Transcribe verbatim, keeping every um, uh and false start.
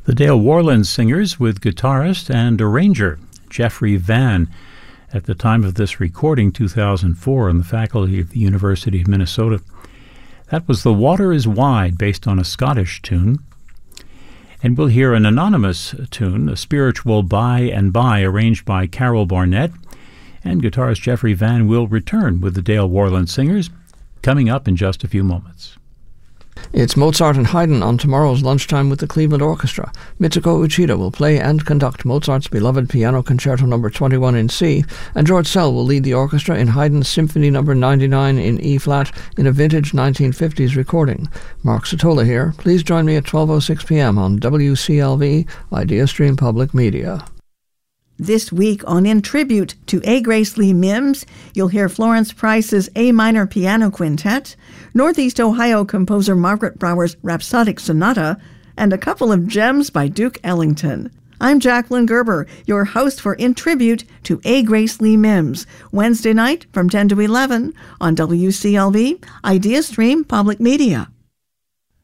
The Dale Warland Singers with guitarist and arranger Jeffrey Van. At the time of this recording, two thousand four, on the faculty of the University of Minnesota. That was The Water is Wide, based on a Scottish tune. And we'll hear an anonymous tune, a spiritual By and By, arranged by Carol Barnett. And guitarist Jeffrey Van will return with the Dale Warland Singers, coming up in just a few moments. It's Mozart and Haydn on tomorrow's Lunchtime with the Cleveland Orchestra. Mitsuko Uchida will play and conduct Mozart's beloved Piano Concerto number twenty-one in C, and George Sell will lead the orchestra in Haydn's Symphony number ninety-nine in E-flat in a vintage nineteen fifties recording. Mark Sotola here. Please join me at twelve oh six p.m. on W C L V, IdeaStream Public Media. This week on In Tribute to A. Grace Lee Mims, you'll hear Florence Price's A Minor Piano Quintet, Northeast Ohio composer Margaret Brower's Rhapsodic Sonata, and a couple of gems by Duke Ellington. I'm Jacqueline Gerber, your host for In Tribute to A. Grace Lee Mims, Wednesday night from ten to eleven on W C L V, IdeaStream Public Media.